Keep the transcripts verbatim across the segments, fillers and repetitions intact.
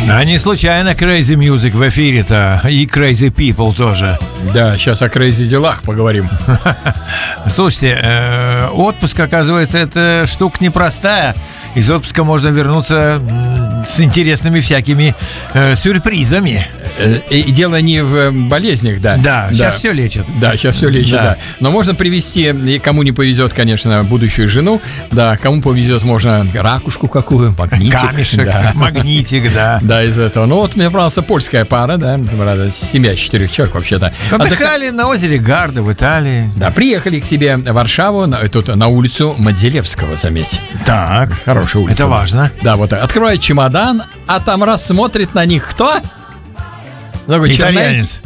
А не случайно Crazy Music в эфире-то и Crazy People тоже. Да, сейчас о crazy делах поговорим. Слушайте, э, отпуск, оказывается, это штука непростая. Из отпуска можно вернуться с интересными всякими э, сюрпризами. И, и дело не в болезнях, да. Да, да. сейчас все лечат. Да, сейчас все лечат, да. да. Но можно привести, кому не повезет, конечно, будущую жену, да, кому повезет, можно ракушку какую, магнитик. Камешек, да. магнитик, да. Да, из этого. Ну вот, мне понравилась польская пара, да, правда, семья четырех человек вообще-то. Отдыхали на озере Гарда в Италии. Да, приехали к себе в Варшаву, на, тут на улицу Моделевского, заметь. Так, хорошая улица. Это важно. Да, вот открывает чемодан, а там раз смотрит на них кто? Такой итальянец.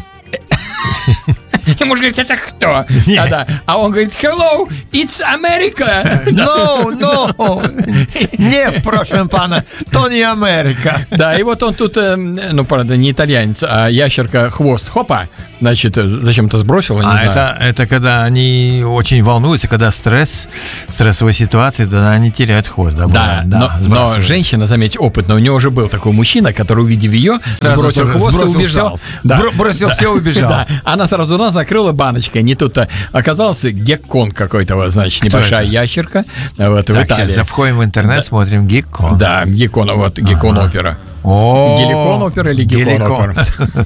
Ему же говорит, это кто? А, да. а он говорит, hello, it's America. No, no. Не, прошу пана, то не Америка. Да, и вот он тут, ну, правда, не итальянец, а ящерка хвост, хопа, значит, зачем-то сбросил, не а знаю. Это, это когда они очень волнуются, когда стресс, стрессовая ситуация, тогда они теряют хвост. Да, да, да но, но женщина, заметь, опытная, у него уже был такой мужчина, который, увидев ее, сразу сбросил хвост сбросил и убежал. Все, да. Бросил да. все и убежал. Да. Она сразу нас накрыла баночкой, не тут-то оказался геккон какой-то, вот, значит, небольшая это? ящерка. Вот, так, в Италии. Сейчас входим в интернет, да. смотрим геккон. Да, геккон, вот, геккон-опера. О, Геликон опера или геккон опера?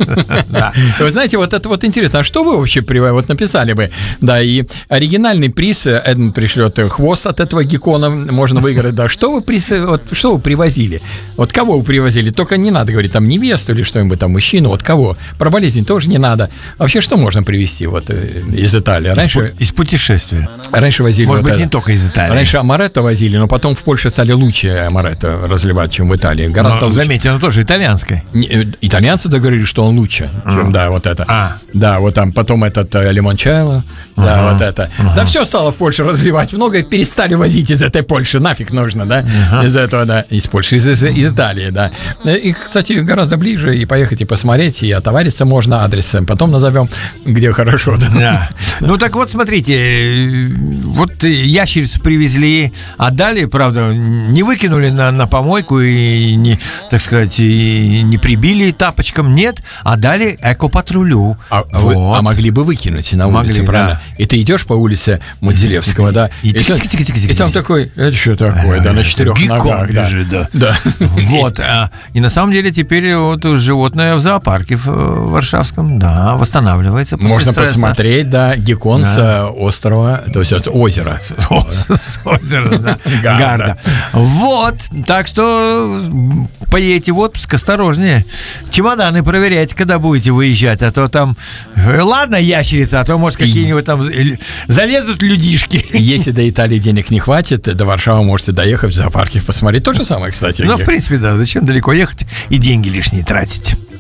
Вы знаете, вот это вот интересно, а что вы вообще вот написали бы? Да, и оригинальный приз, Эдмунд пришлет хвост от этого геккона, можно выиграть, да. Что вы приз, вот что вы привозили? Вот кого вы привозили? Только не надо говорить, там, невесту или что-нибудь, там, мужчину, вот кого? Про болезнь тоже не надо. Вообще, что можно привезти вот из Италии? Раньше... Из путешествия. Раньше возили... Может вот быть, это. не только из Италии. Раньше амаретто возили, но потом в Польше стали лучше амаретто разливать, чем в Италии. Гораздо но, лучше. Заметьте, оно тоже итальянское. Итальянцы договорились, что он лучше, чем, а. да, вот это. А. Да, вот там потом этот э, лимончелло, ага. да, вот это. Ага. Да, все стало в Польше разливать. Много перестали возить из этой Польши. Нафиг нужно, да? Ага. Из этого, да. Из Польши, из, из, из Италии, да. И, кстати, гораздо ближе и поехать, и посмотреть, и отовариться можно адресом. Потом назовем, где хорошо. Да. Да. Ну, так вот, смотрите. Вот ящерицу привезли, а далее, правда, не выкинули на, на помойку и, не, так сказать, и не прибили тапочком, нет, а дали экопатрулю. А, вот. вы, а могли бы выкинуть на улице, могли, правильно? Да. И ты идешь по улице Моделевского, да, и, и, там, и там такой, это что такое, да, на четырех ногах. Бежит, да. да. Вот, и на самом деле теперь вот животное в зоопарке в Варшавском, да, восстанавливается после Можно стресса. Посмотреть, да, геккон с острова, то есть от озера. С озера, да, Гарда. Вот, так что поедете в отпуск, осторожнее. Чемоданы проверяйте, когда будете выезжать, а то там, ладно, ящерица, а то, может, какие-нибудь там залезут людишки. Если до Италии денег не хватит, до Варшавы можете доехать в зоопарке посмотреть. То же самое, кстати. Ну, в принципе, да, зачем далеко ехать и деньги лишние тратить.